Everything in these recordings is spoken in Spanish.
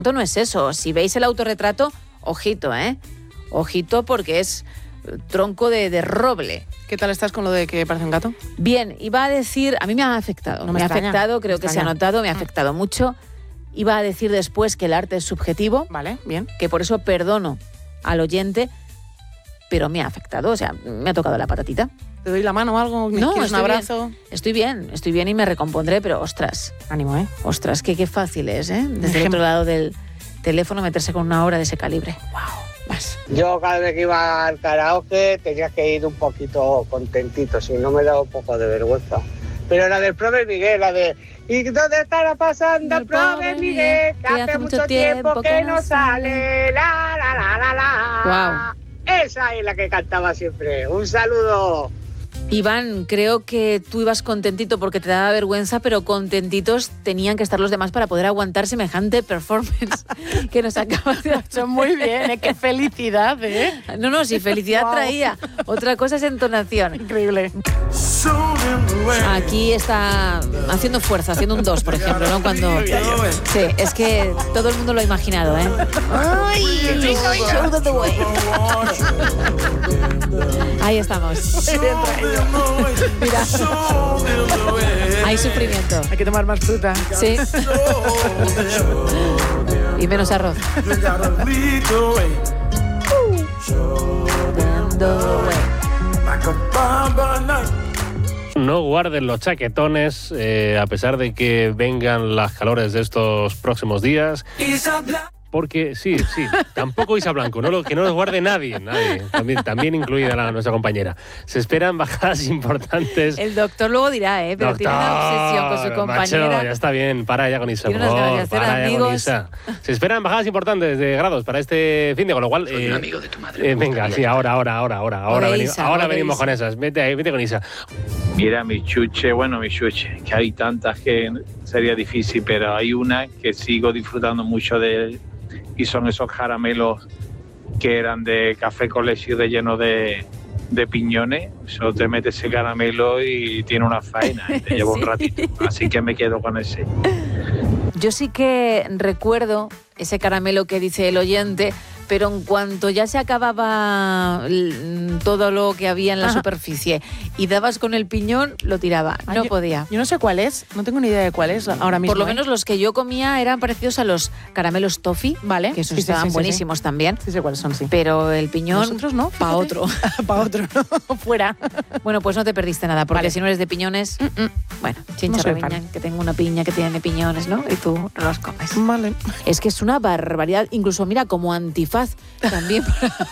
No es eso. Si veis el autorretrato, ojito, Ojito porque es tronco de roble. ¿Qué tal estás con lo de que parece un gato? Bien, iba a decir, a mí me ha afectado. No me ha extraña, afectado, creo que se ha notado, me ha afectado mucho. Iba a decir después que el arte es subjetivo. Vale, bien. Que por eso perdono al oyente, pero me ha afectado, o sea, me ha tocado la patatita. ¿Te doy la mano o algo? No, ¿Quieres un abrazo? Bien. Estoy bien y me recompondré, pero ostras. Ánimo, Ostras, qué fácil es, desde el otro lado del teléfono meterse con una obra de ese calibre. Wow, más. Yo cada vez que iba al karaoke tenía que ir un poquito contentito, si no me daba un poco de vergüenza. Pero la del Prove Miguel, la de ¿y dónde estará pasando el Prove Miguel? Que hace mucho tiempo que no sale, la la la la la. Wow. Esa es la que cantaba siempre. Un saludo. Iván, creo que tú ibas contentito porque te daba vergüenza, pero contentitos tenían que estar los demás para poder aguantar semejante performance que nos acabas de hacer. Muy bien, qué felicidad, No, si felicidad Wow. traía. Otra cosa es entonación. Increíble. Aquí está haciendo fuerza, haciendo un 2, por ejemplo, ¿no? Cuando... Sí, es que todo el mundo lo ha imaginado, ¡Ay! Show the way. Ahí estamos. Mira. Hay sufrimiento. Hay que tomar más fruta. Sí. Y menos arroz. No guarden los chaquetones, a pesar de que vengan las calores de estos próximos días. Porque sí, tampoco Isa Blanco, que no los guarde nadie, también incluida nuestra compañera. Se esperan bajadas importantes. El doctor luego dirá, pero doctor, tiene una obsesión con su compañera. Macho, ya está bien, para ya con Isa, por Tiene unas favor, ganas de hacer para ya con amigos. Isa. Se esperan bajadas importantes de grados para este fin de, con lo cual... Soy un amigo de tu madre. Venga, sí, ahora venimos con esas. Vete con Isa. Mira, mi chuche, que hay tantas que sería difícil, pero hay una que sigo disfrutando mucho de, y son esos caramelos que eran de café con leche relleno de piñones. Solo te metes ese caramelo y tiene una faena, y te lleva un ratito. Así que me quedo con ese. Yo sí que recuerdo ese caramelo que dice el oyente, pero en cuanto ya se acababa todo lo que había en la superficie y dabas con el piñón, lo tiraba. No podía. Yo no sé cuál es, no tengo ni idea de cuál es ahora mismo. Por lo menos los que yo comía eran parecidos a los caramelos toffee, ¿vale? Que esos estaban buenísimos también. Sí sé cuáles son, sí. Pero el piñón, nosotros no, para otro. Para otro, no, fuera. Bueno, pues no te perdiste nada, porque Vale. si no eres de piñones, bueno, No chinchorrabiña, soy fan. que tengo una piña que tiene piñones, ¿no? Y tú no los comes. Vale. Es que es una barbaridad, incluso mira, como antifaz también.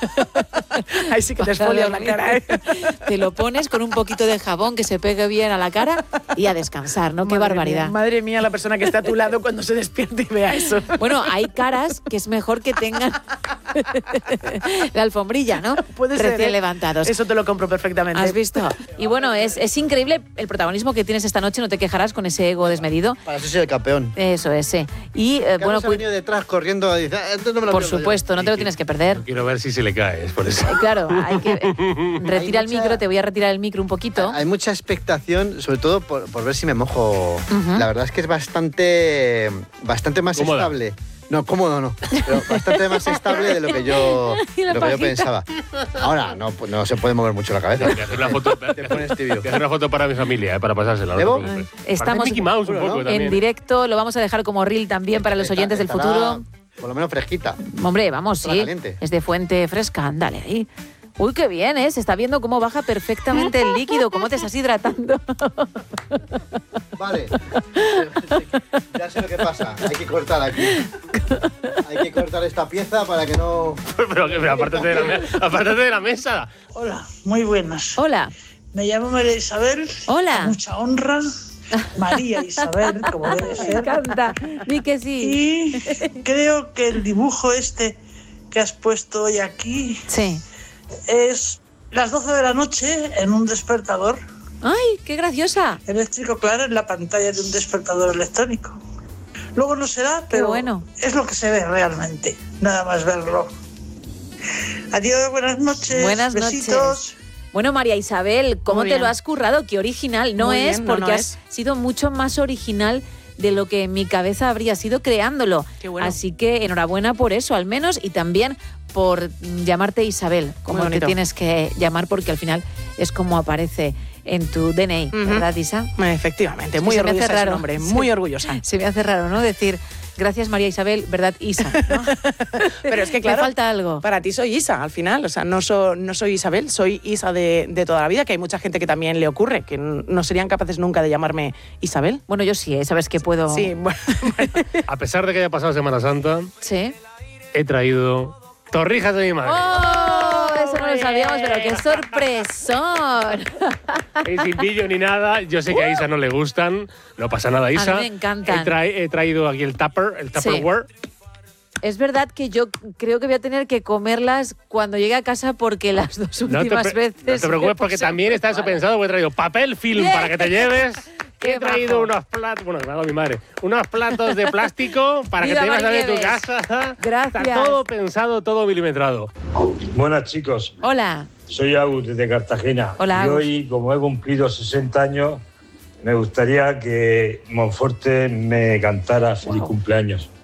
Ahí sí que te esfolias la cara, Te lo pones con un poquito de jabón que se pegue bien a la cara y a descansar, ¿no? Qué barbaridad. Madre mía, la persona que está a tu lado cuando se despierte y vea eso. Bueno, hay caras que es mejor que tengan la alfombrilla, ¿no? Puede ser, recién levantados. Eso te lo compro perfectamente. ¿Has visto? Y bueno, es increíble el protagonismo que tienes esta noche, no te quejarás con ese ego desmedido. Para eso soy el campeón. Eso es, sí. Y bueno, ha venido detrás corriendo y dice, entonces no me lo por pierdo supuesto, no te lo tienes que perder. Quiero ver si se le cae, es por eso. Claro, hay que retira el micro, te voy a retirar el micro un poquito. Hay mucha expectación, sobre todo por ver si me mojo. La verdad es que es bastante más Cómoda. estable. No, cómodo no, pero bastante más estable de lo que yo pensaba. Ahora, no se puede mover mucho la cabeza. Voy a hacer una foto, Te pones tibio. voy a hacer una foto para mi familia, para pasársela. ¿Debo? No te preocupes. Estamos Parece Mickey Mouse un ¿no? poco en también. directo, lo vamos a dejar como reel también para los oyentes del Estará, futuro. Por lo menos fresquita. Hombre, vamos, Estará sí. caliente. Es de fuente fresca, dale ahí. Uy, qué bien, ¿eh? Se está viendo cómo baja perfectamente el líquido, cómo te estás hidratando. Vale. Ya sé lo que pasa. Hay que cortar aquí. Hay que cortar esta pieza para que no... Pero apártate de la mesa. Hola, muy buenas. Hola. Me llamo María Isabel. Hola. Mucha honra. María Isabel, como debe Me ser. encanta. Di que sí. Y creo que el dibujo que has puesto hoy aquí Sí. es las 12 de la noche en un despertador ¡Ay, qué graciosa! eléctrico, claro, en la pantalla de un despertador electrónico. Luego no será, pero bueno. es lo que se ve realmente, nada más verlo. Adiós, buenas noches. Buenas besitos. noches. Bueno, María Isabel, ¿cómo Muy te bien. lo has currado? Qué original. No Muy es bien, no, porque no has sido mucho más original de lo que en mi cabeza habría sido creándolo. Qué bueno. Así que enhorabuena por eso, al menos, y también por llamarte Isabel, como te tienes que llamar, porque al final es como aparece en tu DNI, ¿verdad, Isa? Efectivamente, muy orgullosa de su nombre, muy orgullosa. Se me hace raro, ¿no? Decir, gracias María Isabel, ¿verdad, Isa? ¿No? Pero es que, claro, me falta algo. Para ti soy Isa, al final. O sea, no soy Isabel, soy Isa de toda la vida, que hay mucha gente que también le ocurre, que no serían capaces nunca de llamarme Isabel. Bueno, yo sí, sabes que puedo... Sí, bueno. A pesar de que haya pasado Semana Santa, sí, he traído torrijas de mi madre. ¡Oh! Eso no lo sabíamos, pero qué sorpresón. Y sin pillo ni nada. Yo sé que a Isa no le gustan. No pasa nada, Isa. A mí me encantan. He traído aquí el Tupperware. Es verdad que yo creo que voy a tener que comerlas cuando llegue a casa porque las dos últimas veces... No te preocupes porque también está eso pensado. Porque he traído papel film para que te lleves. He traído unos platos, bueno, me hago mi madre, unos platos de plástico para que te lleves a ver tu casa. Gracias. Está todo pensado, todo milimetrado. Buenas, chicos. Hola. Soy Agus desde Cartagena. Hola, y Agus. hoy, como he cumplido 60 años, me gustaría que Monforte me cantara feliz cumpleaños.